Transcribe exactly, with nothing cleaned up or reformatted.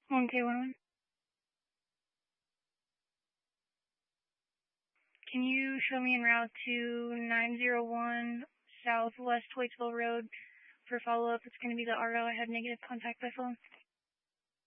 one K one one. Can you show me en route to nine zero one Southwest Waitsville Road for follow-up? It's going to be the R O. I had negative contact by phone.